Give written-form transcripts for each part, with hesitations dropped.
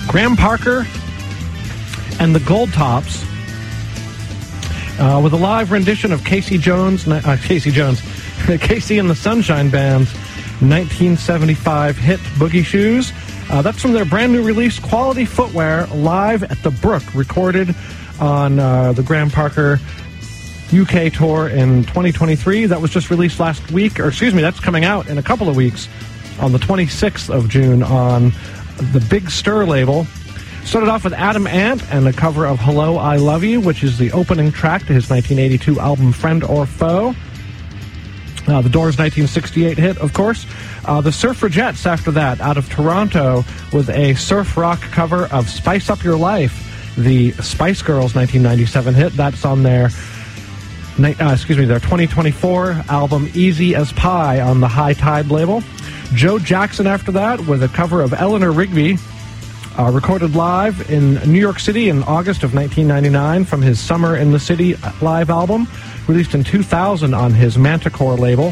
Graham Parker and the Gold Tops with a live rendition of Casey and the Sunshine Band's 1975 hit Boogie Shoes. That's from their brand new release, Quality Footwear, live at the Brook, recorded on the Graham Parker UK tour in 2023. That was just released last week, that's coming out in a couple of weeks on the 26th of June on the Big Stir label. Started off with Adam Ant and a cover of Hello, I Love You, which is the opening track to his 1982 album Friend or Foe. The Doors' 1968 hit, of course. The Surfragettes after that, out of Toronto, with a surf rock cover of Spice Up Your Life, the Spice Girls' 1997 hit. That's on their 2024 album Easy as Pie on the High Tide label. Joe Jackson after that with a cover of Eleanor Rigby, recorded live in New York City in August of 1999 from his Summer in the City live album, released in 2000 on his Manticore label.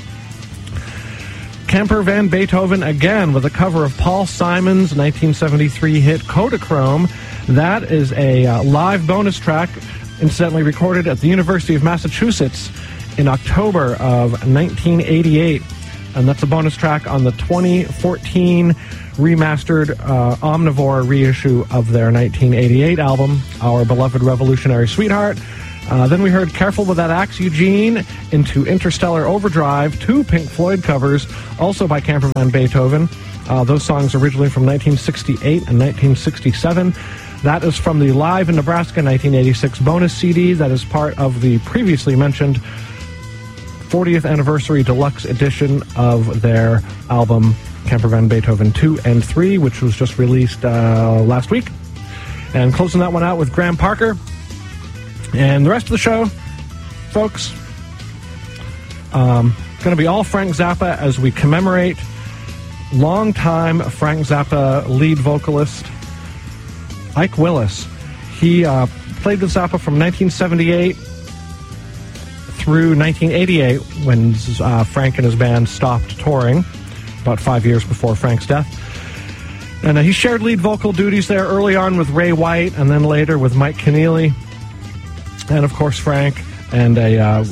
Camper Van Beethoven again with a cover of Paul Simon's 1973 hit Kodachrome. That is a live bonus track, incidentally recorded at the University of Massachusetts in October of 1988. And that's a bonus track on the 2014 remastered Omnivore reissue of their 1988 album, Our Beloved Revolutionary Sweetheart. Then we heard Careful with That Axe, Eugene, into Interstellar Overdrive, two Pink Floyd covers, also by Camper Van Beethoven. Those songs originally from 1968 and 1967. That is from the Live in Nebraska 1986 bonus CD that is part of the previously mentioned 40th Anniversary Deluxe Edition of their album Camper Van Beethoven 2 and 3, which was just released last week. And closing that one out with Graham Parker. And the rest of the show, folks, going to be all Frank Zappa as we commemorate longtime Frank Zappa lead vocalist Ike Willis. He played with Zappa from 1978 through 1988 when Frank and his band stopped touring, about 5 years before Frank's death. And he shared lead vocal duties there early on with Ray White and then later with Mike Keneally. And, of course, Frank and a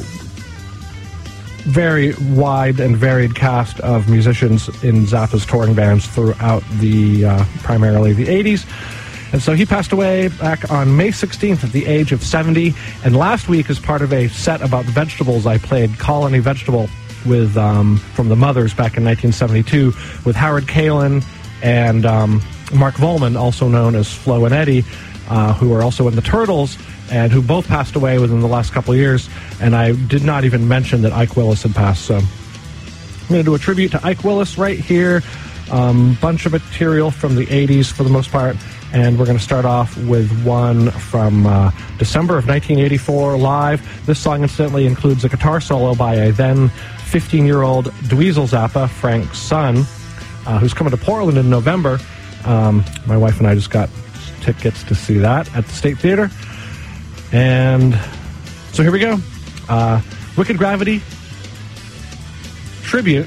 very wide and varied cast of musicians in Zappa's touring bands throughout primarily the 80s. And so he passed away back on May 16th at the age of 70. And last week, as part of a set about vegetables, I played Colony Vegetable with from the Mothers back in 1972 with Howard Kalin and Mark Volman, also known as Flo and Eddie, who are also in the Turtles, and who both passed away within the last couple of years. And I did not even mention that Ike Willis had passed. So I'm going to do a tribute to Ike Willis right here. Bunch of material from the 80s for the most part. And we're going to start off with one from December of 1984 live. This song, incidentally, includes a guitar solo by a then 15-year-old Dweezil Zappa, Frank's son, who's coming to Portland in November. My wife and I just got tickets to see that at the State Theater. And so here we go. Wicked Gravity tribute.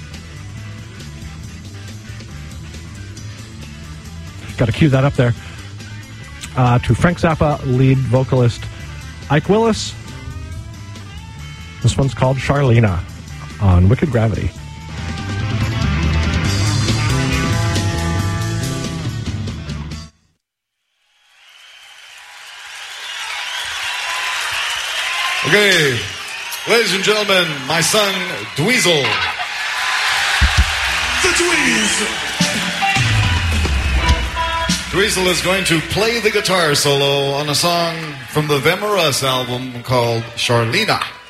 Got to cue that up there. To Frank Zappa lead vocalist Ike Willis. This one's called Charlena on Wicked Gravity. Okay, ladies and gentlemen, my son Dweezil. The Dweezil. Dweezil is going to play the guitar solo on a song from the Them or Us album called Charlena.